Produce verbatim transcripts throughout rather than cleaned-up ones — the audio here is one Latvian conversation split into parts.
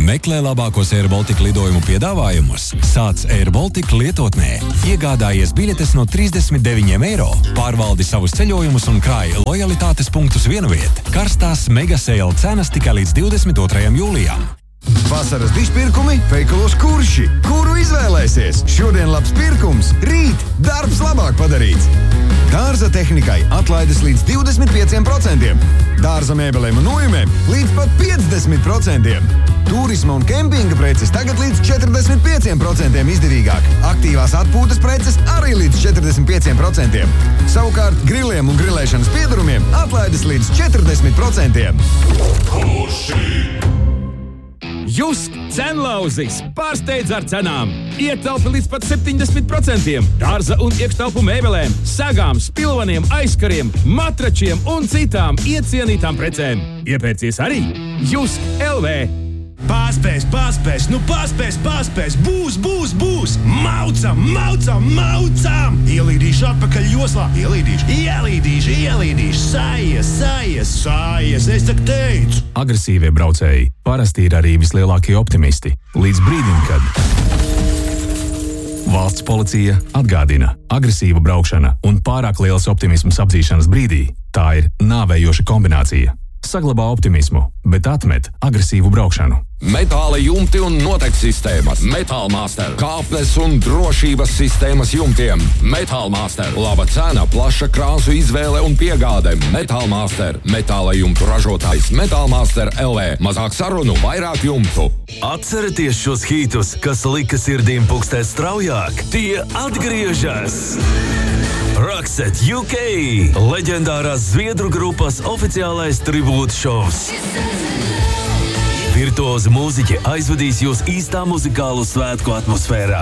Meklē labākos Air Baltica lidojumu piedāvājumus. Sāc Air Baltica lietotnē. Iegādājies biļetes no trīsdesmit deviņiem eiro. Pārvaldi savus ceļojumus un krāj lojalitātes punktus vienviet. Karstās mega sale cenas tikai līdz divdesmit otrajam jūlijam. Vasaras dišpirkumi veikalos Kurši. Kuru izvēlēsies? Šodien labs pirkums, rīt darbs labāk padarīts. Dārza tehnikai atlaides līdz divdesmit pieciem procentiem. Dārza mēbelēm un nojumēm līdz pat piecdesmit procentiem. Turisma un kempinga preces tagad līdz četrdesmit pieciem procentiem izdevīgāk. Aktīvās atpūtas preces arī līdz četrdesmit pieciem procentiem. Savukārt griliem un grilēšanas piedarumiem atlaides līdz četrdesmit procentiem. Kurši! Jusk cenlauzis pārsteidz ar cenām. Ietaupi līdz pat septiņdesmit procentiem. Dārza un iekštelpu mēbelēm, sagām, spilvaniem, aizkariem, matračiem un citām iecienītām precēm. Iepērcies arī Jusk L V. Pārspēs, pārspēs, nu pārspēs, pārspēs, būs, būs, būs! Maucam, maucam, maucam! Ielīdīšu atpakaļ joslā, ielīdīšu, ielīdīšu, ielīdīšu, sājies, sājies, sājies, es tak teicu! Agresīvie braucēji parasti ir arī vislielākie optimisti, līdz brīdim, kad valsts policija atgādina agresīva braukšana un pārāk liels optimisms apdzīšanas brīdī. Tā ir nāvējoša kombinācija. Saglabā optimismu, bet atmet agresīvu braukšanu. Metāla jumti un notek sistēmas. Metāla Master. Kāpnes un drošības sistēmas jumtiem. Metāla Master. Laba cena, plaša krāsu izvēle un piegāde. Metāla Master. Metāla jumtu ražotājs Metāla Master L V. Mazāk sarunu, vairāk jumtu. Atcerieties šos hītus, kas lika sirdīm pukstēt straujāk? Tie atgriežas! Roxette U K, leģendārās zviedru grupas oficiālais tribūta šovs. Virtuozi mūziķi aizvedīs jūs īstā muzikālu svētku atmosfērā.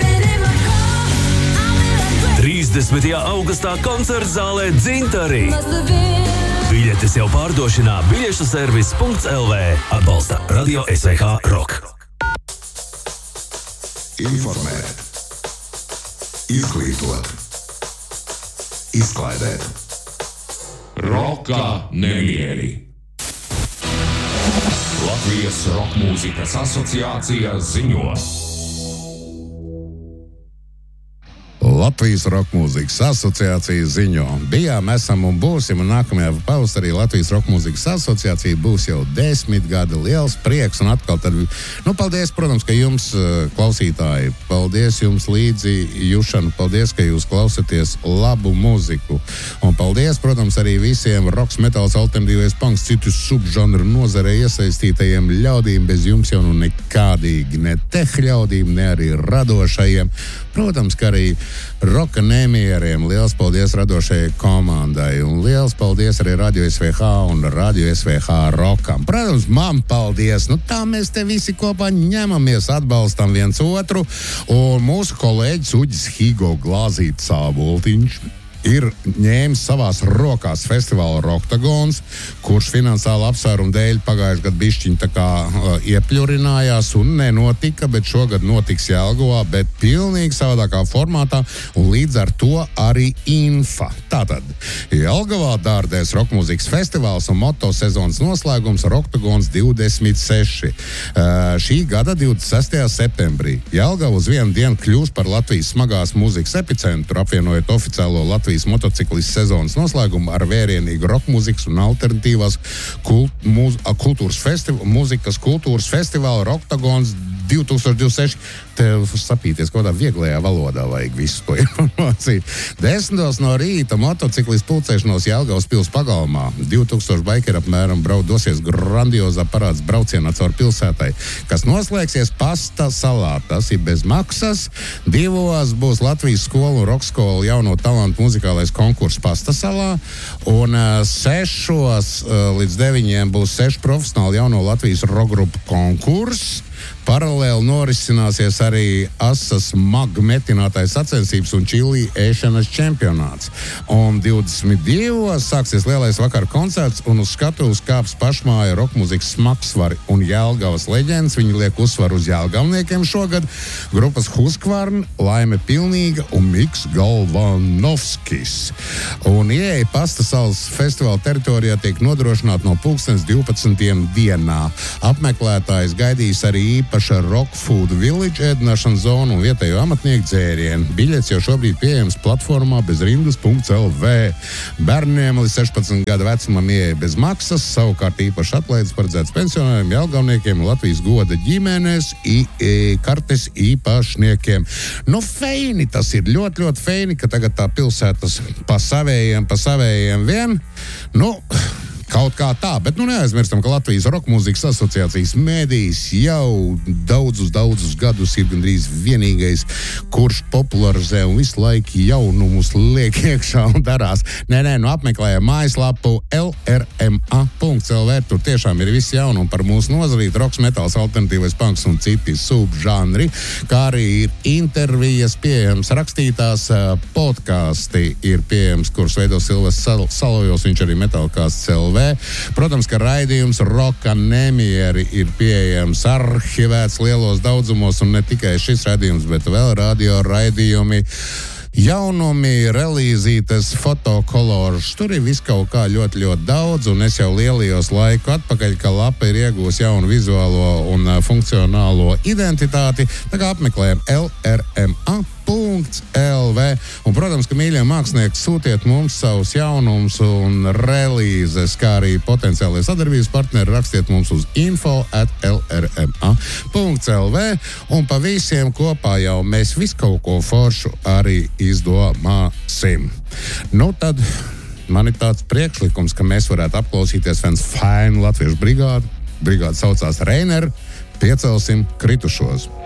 trīsdesmitajā augustā koncerta zālē Dzintari. Biļetes jau pārdošanā biļešu servis punkts L V. Atbalsta Radio S V H Rock. Informēt. Izglītot. Izklaidēt. Roka nemieri. Latvijas rokmūzikas asociācija ziņo. Latvijas rokmūzikas asociācija ziņo. Bijām, esam un būsim, un nākamajā pavasarī Latvijas rokmūzikas asociācija būs jau desmit gadi. Liels prieks, un atkal tad, nu, paldies, protams, ka jums, klausītāji, paldies jums līdzi jušanu, paldies, ka jūs klausaties labu muziku, un paldies, protams, arī visiem roks, metāls, alternatīvais punks, citu subžanru nozarē iesaistītajiem ļaudīm. Bez jums jau nu nekādīgi, ne teh ļaudīm, ne arī radošajiem. Protams, ka arī roka nemieriem. Liels paldies radošajai komandai. Un liels paldies arī Radio S V H un Radio S V H Rokam. Protams, man paldies. Nu tā mēs te visi kopā ņemamies, atbalstam viens otru. Un mūsu kolēģis Uģis Higo Glāzīt Sāboltiņš ir ņēmis savās rokās festivāla Roktagons, kurš finansāla apsvērumu dēļ pagājuši gadu bišķiņ tā kā uh, iepļurinājās un nenotika, bet šogad notiks Jelgavā, bet pilnīgi savādākā formātā, un līdz ar to arī Infa. Tātad, Jelgavā dārdēs rokmūzikas festivāls un moto sezonas noslēgums Roktagons divdesmit seši. Uh, šī gada divdesmit sestajā septembrī Jelgava uz vienu dienu kļūs par Latvijas smagās mūzikas epicentru, apvienojot oficiālo Latvijas motociklistu sezonas noslēgumu ar vērienīgu rokmūzikas un alternatīvās kult, mūz, kultūras festivālu, mūzikas kultūras festivālu Roktagons divtūkstoš divdesmit seši. Tev sapīties kādā vieglajā valodā vajag visu to informāciju. Desmitos no rīta motociklistu pulcēšanos Jelgavas pils pagalmā. divtūkstoši baikeri apmēram brauc dosies grandiozā parāds braucienā caur pilsētai, kas noslēgsies Pasta salā. Tas ir bez maksas. Divos būs Latvijas skolu un rokskolu jauno talantu muzikālais konkurss Pasta salā. Un uh, sešos uh, līdz deviņiem būs sešu profesionāli jauno Latvijas rokgrupu konkurss. Paralēli norisināsies arī asas magu metinātais sacensības un čili ēšanas čempionāts. Un divdesmit divos sāksies lielais vakara koncerts un uz skatuves kāps pašmāja rokmuzikas smagsvari un Jelgavas leģendas. Viņi liek uzsvaru uz jelgavniekiem šogad. Grupas Husqvarna, Laime Pilnīga un Miks Galvanovskis. Un ieeja Pasta salas festivāla teritorijā tiek nodrošināta no pulkstens divpadsmitiem dienā. Apmeklētājs gaidīs arī īpaša Rock Food Village ēdināšanas zonu un vietējo amatnieku dzērienu. Biļets jau šobrīd pieejams platformā bezrindas punkts el vē. Bērniem līdz sešpadsmit gadu vecumam ieeja bez maksas, savukārt īpaši atlaides paredzēts pensionāriem, jelgavniekiem un Latvijas goda ģimenes i, i, kartes īpašniekiem. Nu, feini, tas ir ļoti, ļoti feini, ka tagad tā pilsētas pa savējiem, pa savējiem vien. Nu, kaut kā tā, bet nu neaizmirstam, ka Latvijas Rokmūzikas asociācijas mēdījis jau daudzus, daudzus gadus ir gandrīz vienīgais, kurš popularizē un visu laiku jaunumus liek iekšā un darās. Nē, nē, nu apmeklējam mājaslapu el er em a punkts el vē, tur tiešām ir viss jaunumi par mūsu nozarīt, roks, metāls, alternatīvais punks un citi subžanri, kā arī ir intervijas pieejams, rakstītās podkasti ir pieejams, kurus veido Silves Salojos, viņš arī metālkāsts el vē. Protams, ka raidījums Roka nemieri ir pieejams arhivēts lielos daudzumos un ne tikai šis raidījums, bet vēl radio raidījumi, jaunumi, relīzītes, fotokolorus. Tur ir viss kaut kā ļoti, ļoti daudz, un es jau lielījos laiku atpakaļ, ka lapa ir iegūs jaunu vizuālo un uh, funkcionālo identitāti. Tā kā apmeklējam el er em a punkts el vē. Un, protams, ka mīļie mākslinieki sūtiet mums savus jaunumus un relīzes, kā arī potenciālie sadarbības partneri, rakstiet mums uz info at el er em a punkts el vē. Un pa visiem kopā jau mēs visu kaut ko foršu arī izdomāsim. Nu tad man ir tāds priekšlikums, ka mēs varētu apklausīties viens fainu latviešu brigādu. Brigāda saucās Reiner. Piecelsim kritušos.